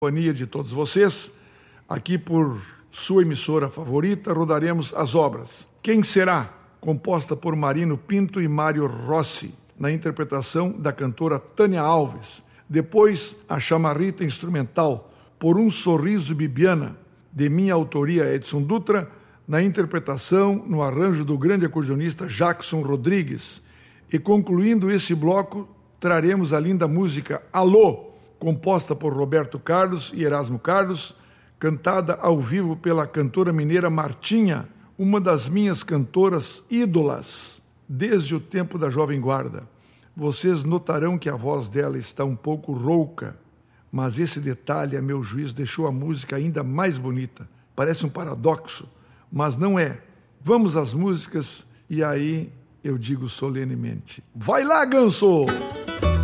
companhia de todos vocês, aqui por sua emissora favorita, rodaremos as obras. Quem Será? Composta por Marino Pinto e Mário Rossi, na interpretação da cantora Tânia Alves. Depois, a chamarrita instrumental Por um Sorriso Bibiana, de minha autoria Edson Dutra, na interpretação, no arranjo do grande acordeonista Jackson Rodrigues. E concluindo esse bloco, traremos a linda música Alô, composta por Roberto Carlos e Erasmo Carlos, cantada ao vivo pela cantora mineira Martinha, uma das minhas cantoras ídolas desde o tempo da Jovem Guarda. Vocês notarão que a voz dela está um pouco rouca, mas esse detalhe, a meu juízo, deixou a música ainda mais bonita. Parece um paradoxo, mas não é. Vamos às músicas e aí eu digo solenemente: vai lá, Ganso!